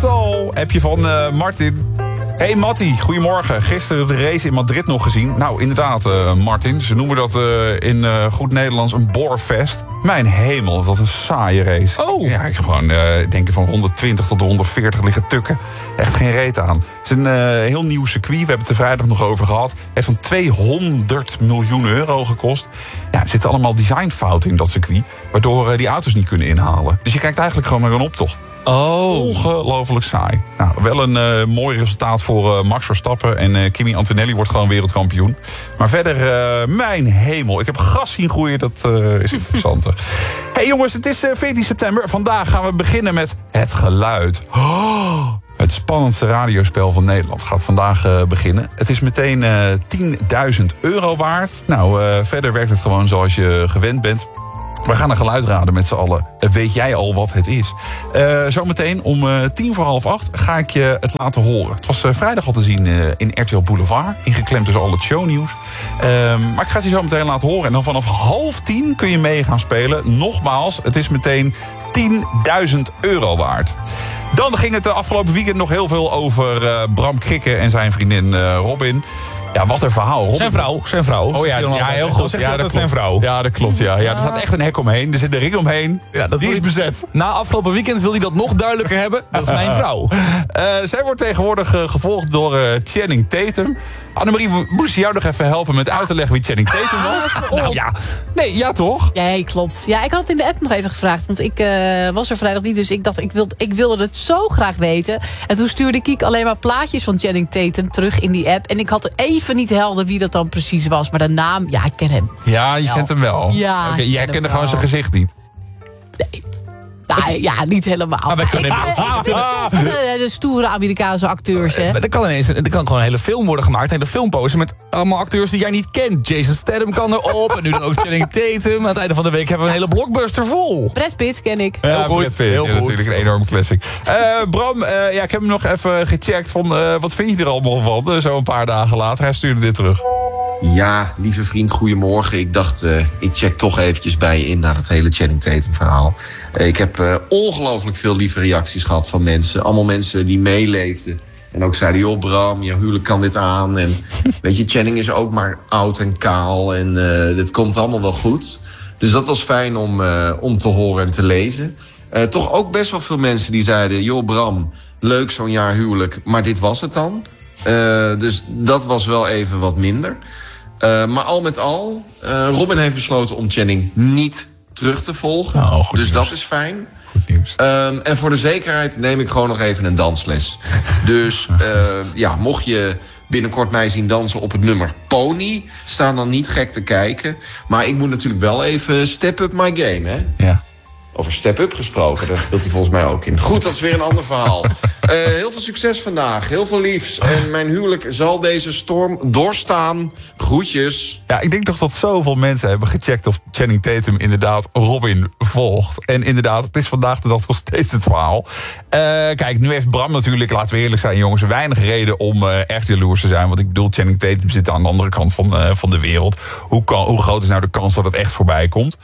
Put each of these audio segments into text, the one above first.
Soul. Appje van Martin. Hey Mattie, goedemorgen. Gisteren de race in Madrid nog gezien. Nou, inderdaad, Martin. Ze noemen dat in goed Nederlands een boorfest. Mijn hemel, wat een saaie race. Oh. Ja, ik gewoon denk van 120 tot de 140 liggen tukken. Echt geen reet aan. Het is een heel nieuw circuit. We hebben het er vrijdag nog over gehad. Het heeft van 200 miljoen euro gekost. Ja, er zitten allemaal designfouten in dat circuit, waardoor die auto's niet kunnen inhalen. Dus je kijkt eigenlijk gewoon naar een optocht. Oh. Ongelooflijk saai. Nou, wel een mooi resultaat voor Max Verstappen. En Kimi Antonelli wordt gewoon wereldkampioen. Maar verder, mijn hemel. Ik heb gas zien groeien, dat is interessanter. Hey jongens, het is 14 september. Vandaag gaan we beginnen met het geluid. Oh, het spannendste radiospel van Nederland gaat vandaag beginnen. Het is meteen 10.000 euro waard. Nou, verder werkt het gewoon zoals je gewend bent. We gaan een geluid raden met z'n allen. Weet jij al wat het is? Zometeen om 7:45 ga ik je het laten horen. Het was vrijdag al te zien in RTL Boulevard. Ingeklemd tussen al het shownieuws. Maar ik ga het je zo meteen laten horen. En dan vanaf 9:30 kun je mee gaan spelen. Nogmaals, het is meteen 10.000 euro waard. Dan ging het de afgelopen weekend nog heel veel over Bram Krikke en zijn vriendin Robin. Ja, wat een verhaal. Robin... Zijn vrouw. Oh ja, heel goed. Ja, dat zijn vrouw. Ja, dat klopt. Ja, er staat echt een hek omheen. Er zit een ring omheen. Ja, die is bezet. Na afgelopen weekend wil hij dat nog duidelijker hebben. Dat is mijn vrouw. Zij wordt tegenwoordig gevolgd door Channing Tatum. Annemarie, moest je jou nog even helpen met uit te leggen wie Channing Tatum was? Nou ja. Nee, ja toch? Ja, klopt. Ja, ik had het in de app nog even gevraagd. Want ik was er vrijdag niet, dus ik dacht, ik wilde het zo graag weten. En toen stuurde Kiek alleen maar plaatjes van Channing Tatum terug in die app. En ik had even niet helder wie dat dan precies was. Maar de naam, ja, ik ken hem. Ja, je kent hem wel. Ja, okay, jij kende gewoon zijn gezicht niet. Nee. Nou, ja, niet helemaal. Maar wij kunnen de stoere Amerikaanse acteurs, hè. Er kan gewoon een hele film worden gemaakt. Een hele filmposter met allemaal acteurs die jij niet kent. Jason Statham kan erop. En nu dan ook Channing Tatum. Aan het einde van de week hebben we een hele blockbuster vol. Brad Pitt ken ik. Heel goed. Brad Pitt, heel goed. Natuurlijk een enorme classic. Bram, ik heb hem nog even gecheckt. Van, wat vind je er allemaal van? Zo een paar dagen later. Hij stuurde dit terug. Ja, lieve vriend, goedemorgen. Ik dacht, ik check toch eventjes bij je in naar het hele Channing Tatum verhaal. Ik heb ongelooflijk veel lieve reacties gehad van mensen. Allemaal mensen die meeleefden. En ook zeiden, joh Bram, je huwelijk kan dit aan. En weet je, Channing is ook maar oud en kaal. En dit komt allemaal wel goed. Dus dat was fijn om te horen en te lezen. Toch ook best wel veel mensen die zeiden, joh Bram, leuk zo'n jaar huwelijk. Maar dit was het dan. Dus dat was wel even wat minder. Maar al met al, Robin heeft besloten om Channing niet terug te volgen. Nou, goed dus nieuws. dat is fijn. Goed nieuws. En voor de zekerheid neem ik gewoon nog even een dansles. Dus ja, mocht je binnenkort mij zien dansen op het nummer Pony, sta dan niet gek te kijken. Maar ik moet natuurlijk wel even step up my game, hè? Ja. Over step-up gesproken, daar speelt hij volgens mij ook in. Goed, dat is weer een ander verhaal. Heel veel succes vandaag, heel veel liefs. En mijn huwelijk zal deze storm doorstaan. Groetjes. Ja, ik denk toch dat zoveel mensen hebben gecheckt of Channing Tatum inderdaad Robin volgt. En inderdaad, het is vandaag de dag nog steeds het verhaal. Kijk, nu heeft Bram natuurlijk, laten we eerlijk zijn jongens, weinig reden om echt jaloers te zijn. Want ik bedoel, Channing Tatum zit aan de andere kant van de wereld. Hoe groot is nou de kans dat het echt voorbij komt?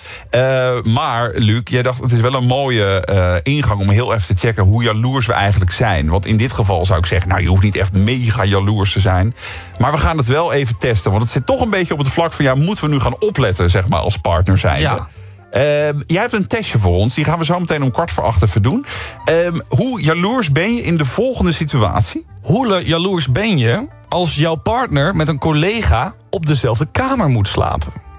Maar, Luc, jij dacht, het is wel een mooie ingang om heel even te checken hoe jaloers we eigenlijk zijn. Want in dit geval zou ik zeggen, nou, je hoeft niet echt mega jaloers te zijn. Maar we gaan het wel even testen. Want het zit toch een beetje op het vlak van, ja, moeten we nu gaan opletten, zeg maar, als partner zijn. Ja. Jij hebt een testje voor ons. Die gaan we zo meteen om 7:15 even doen. Hoe jaloers ben je in de volgende situatie? Hoe jaloers ben je als jouw partner met een collega op dezelfde kamer moet slapen?